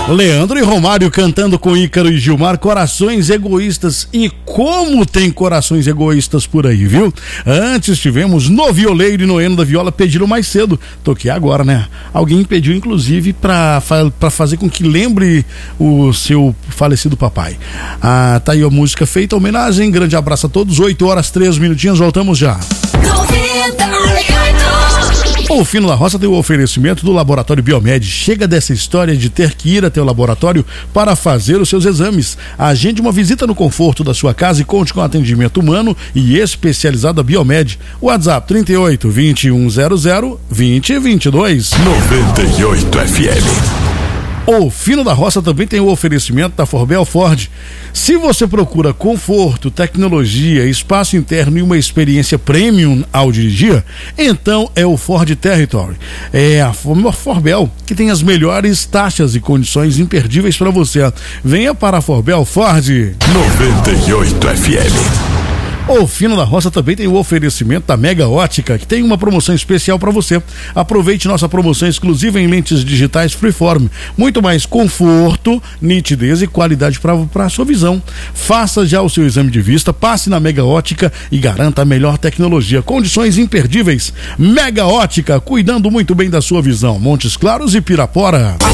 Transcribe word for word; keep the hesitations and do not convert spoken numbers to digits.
Leandro e Romário cantando com Ícaro e Gilmar, Corações Egoístas. E como tem corações egoístas por aí, viu? Antes tivemos No Violeiro e Noeno da Viola, Pediram Mais Cedo. Toquei agora, né? Alguém pediu, inclusive, pra, pra fazer com que lembre o seu falecido papai. Ah, tá aí a música feita, a homenagem. Grande abraço a todos. oito horas, três minutinhos, voltamos já. O Fino da Roça tem o oferecimento do Laboratório Biomed. Chega dessa história de ter que ir até o laboratório para fazer os seus exames. Agende uma visita no conforto da sua casa e conte com atendimento humano e especializado da Biomed. WhatsApp trinta e oito, vinte e um zero zero, vinte, vinte e dois. noventa e oito F M. O Fino da Roça também tem o oferecimento da Forbel Ford. Se você procura conforto, tecnologia, espaço interno e uma experiência premium ao dirigir, então é o Ford Territory. É a Forbel que tem as melhores taxas e condições imperdíveis para você. Venha para a Forbel Ford. noventa e oito F M. O Fino da Roça também tem o oferecimento da Mega Ótica, que tem uma promoção especial para você. Aproveite nossa promoção exclusiva em lentes digitais Freeform. Muito mais conforto, nitidez e qualidade para a sua visão. Faça já o seu exame de vista, passe na Mega Ótica e garanta a melhor tecnologia. Condições imperdíveis. Mega Ótica, cuidando muito bem da sua visão. Montes Claros e Pirapora.